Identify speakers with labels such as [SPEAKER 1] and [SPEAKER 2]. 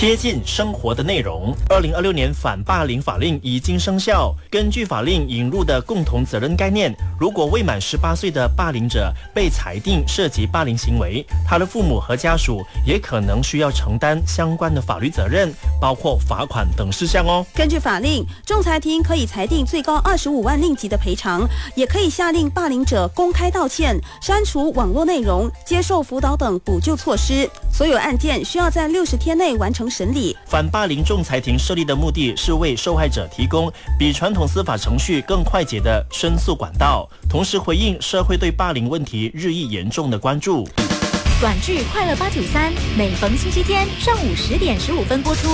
[SPEAKER 1] 贴近生活的内容。2026年反霸凌法令已经生效。根据法令引入的共同责任概念，如果未满18岁的霸凌者被裁定涉及霸凌行为，他的父母和家属也可能需要承担相关的法律责任，包括罚款等事项哦。
[SPEAKER 2] 根据法令，仲裁庭可以裁定最高25万令吉的赔偿，也可以下令霸凌者公开道歉、删除网络内容、接受辅导等补救措施。所有案件需要在60天内完成审理。
[SPEAKER 1] 反霸凌仲裁庭设立的目的是为受害者提供比传统司法程序更快捷的申诉管道，同时回应社会对霸凌问题日益严重的关注。
[SPEAKER 3] 短剧《快乐893》每逢星期天上午10点15分播出。